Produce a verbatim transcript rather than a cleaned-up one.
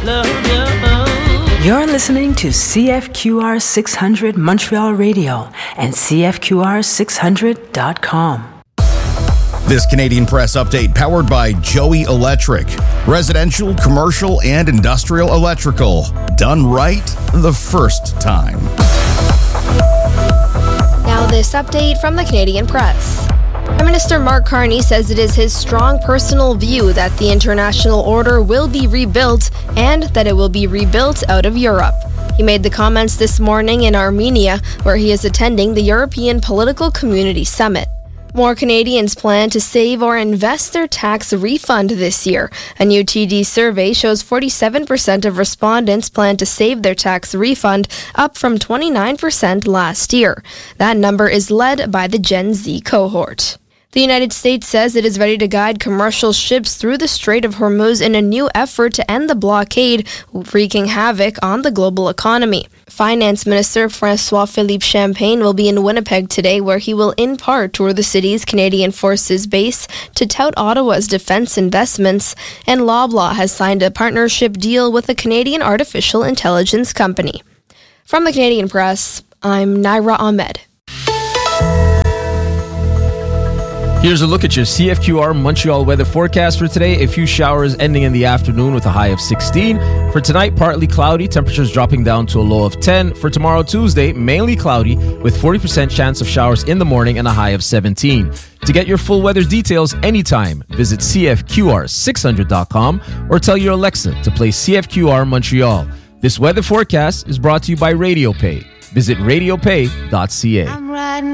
love you. You're listening to C F Q R six hundred Montreal Radio and C F Q R six hundred dot com. This Canadian Press update powered by Joey Electric. Residential, commercial, and industrial electrical. Done right the first time. Now this update from the Canadian Press. Prime Minister Mark Carney says it is his strong personal view that the international order will be rebuilt and that it will be rebuilt out of Europe. He made the comments this morning in Armenia, where he is attending the European Political Community Summit. More Canadians plan to save or invest their tax refund this year. A new T D survey shows forty-seven percent of respondents plan to save their tax refund, up from twenty-nine percent last year. That number is led by the Gen Z cohort. The United States says it is ready to guide commercial ships through the Strait of Hormuz in a new effort to end the blockade, wreaking havoc on the global economy. Finance Minister François-Philippe Champagne will be in Winnipeg today, where he will in part tour the city's Canadian Forces base to tout Ottawa's defense investments, and Loblaw has signed a partnership deal with a Canadian artificial intelligence company. From the Canadian Press, I'm Naira Ahmed. Here's a look at your C F Q R Montreal weather forecast for today. A few showers ending in the afternoon with a high of sixteen. For tonight, partly cloudy, temperatures dropping down to a low of ten. For tomorrow, Tuesday, mainly cloudy with forty percent chance of showers in the morning and a high of seventeen. To get your full weather details anytime, visit C F Q R six hundred dot com or tell your Alexa to play C F Q R Montreal. This weather forecast is brought to you by RadioPay. Visit radio pay dot c a.